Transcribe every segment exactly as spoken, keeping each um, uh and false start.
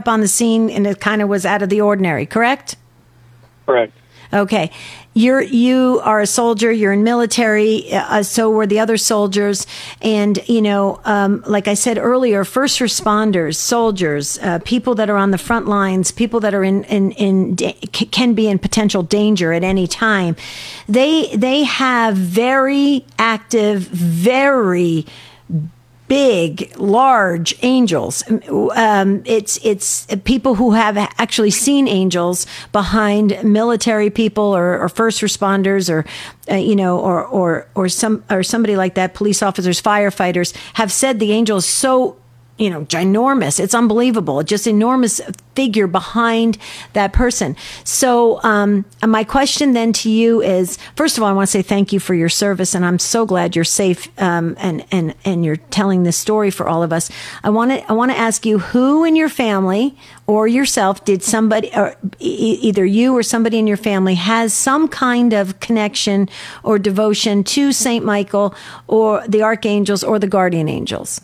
up on the scene and it kind of was out of the ordinary, correct? Correct. Okay. You're, you are a soldier, you're in military, uh, so were the other soldiers. And, you know, um, like I said earlier, first responders, soldiers, uh, people that are on the front lines, people that are in, in, in, can be in potential danger at any time. They, they have very active, very big, large angels. Um, it's it's people who have actually seen angels behind military people or, or first responders, or uh, you know, or or or some or somebody like that. Police officers, firefighters have said the angel is so, you know, ginormous. It's unbelievable. Just enormous figure behind that person. So um, my question then to you is, first of all, I want to say thank you for your service, and I'm so glad you're safe um, and and and you're telling this story for all of us. I want to I want to ask you, who in your family or yourself did somebody, or e- either you or somebody in your family, has some kind of connection or devotion to Saint Michael or the archangels or the guardian angels?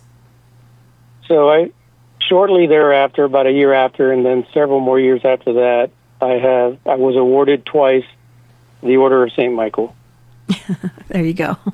So I, shortly thereafter, about a year after, and then several more years after that, I have I was awarded twice the Order of Saint Michael. There you go.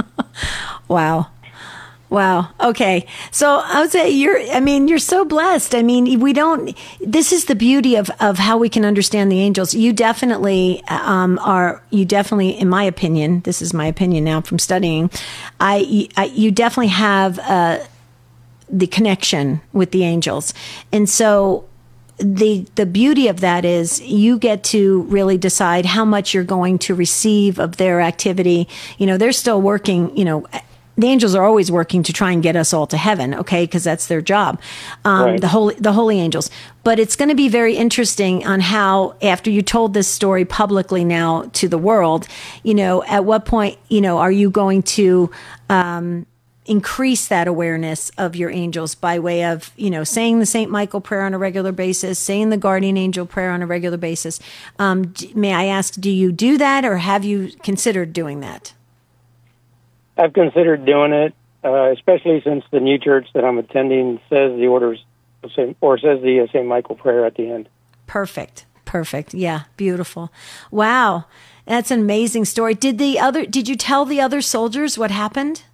Wow. Wow. Okay. So I would say you're, I mean, you're so blessed. I mean, we don't, this is the beauty of, of how we can understand the angels. You definitely um, are, you definitely, in my opinion, this is my opinion now from studying, I, I you definitely have uh, the connection with the angels. And so the the beauty of that is you get to really decide how much you're going to receive of their activity. You know, they're still working, you know, the angels are always working to try and get us all to heaven, okay, because that's their job, um, right. the holy the holy angels. But it's going to be very interesting on how, after you told this story publicly now to the world, you know, at what point, you know, are you going to um, increase that awareness of your angels by way of, you know, saying the Saint Michael prayer on a regular basis, saying the guardian angel prayer on a regular basis. Um, d- may I ask, do you do that, or have you considered doing that? I've considered doing it, uh, especially since the new church that I'm attending says the orders, or says the Saint Michael prayer at the end. Perfect. Perfect. Yeah. Beautiful. Wow. That's an amazing story. Did the other, did you tell the other soldiers what happened?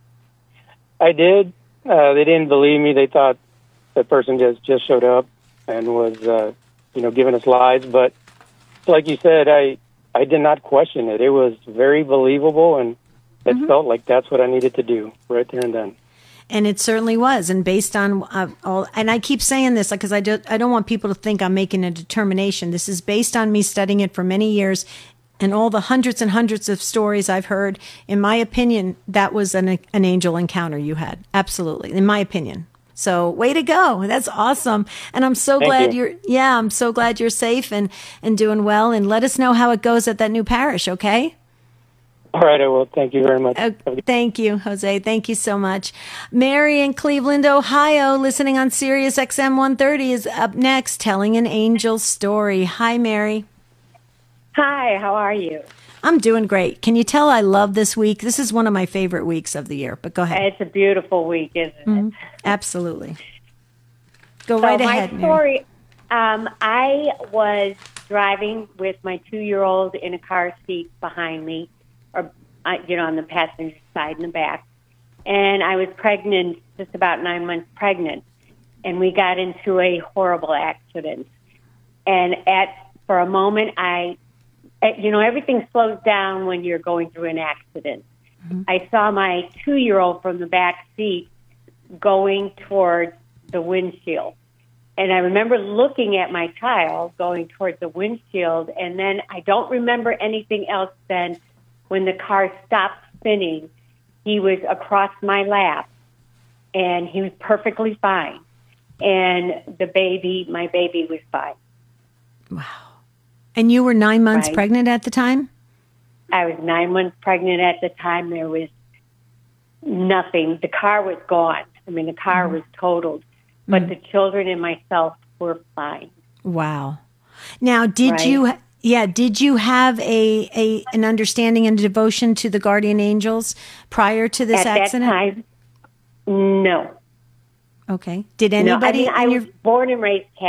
I did. Uh, they didn't believe me. They thought the person just, just showed up and was, uh, you know, giving us lies. But like you said, I, I did not question it. It was very believable, and it mm-hmm. felt like that's what I needed to do right there and then. And it certainly was. And based on uh, all, and I keep saying this because I, do, I don't want people to think I'm making a determination. This is based on me studying it for many years and all the hundreds and hundreds of stories I've heard. In my opinion, that was an, an angel encounter you had. Absolutely. In my opinion. So way to go. That's awesome. And I'm so Thank glad you. you're, yeah, I'm so glad you're safe and, and doing well. And let us know how it goes at that new parish. Okay. All right, I will. Thank you very much. Uh, thank you, Jose. Thank you so much. Mary in Cleveland, Ohio, listening on Sirius X M one thirty, is up next, telling an angel story. Hi, Mary. Hi, how are you? I'm doing great. Can you tell I love this week? This is one of my favorite weeks of the year, but go ahead. It's a beautiful week, isn't it? Mm-hmm. Absolutely. Go so right my ahead, story, um, I was driving with my two-year-old in a car seat behind me, or uh, you know, on the passenger side in the back. And I was pregnant, just about nine months pregnant, and we got into a horrible accident. And at for a moment, I, you know, everything slows down when you're going through an accident. Mm-hmm. I saw my two-year-old from the back seat going towards the windshield. And I remember looking at my child going towards the windshield, and then I don't remember anything else then. When the car stopped spinning, he was across my lap, and he was perfectly fine. And the baby, my baby, was fine. Wow. And you were nine months right. pregnant at the time? I was nine months pregnant at the time. There was nothing. The car was gone. I mean, the car mm-hmm. was totaled. But mm-hmm. the children and myself were fine. Wow. Now, did right? you... Yeah, did you have a, a an understanding and devotion to the guardian angels prior to this At accident? At that time, no. Okay. Did anybody... No, I mean, I was born and raised Catholic.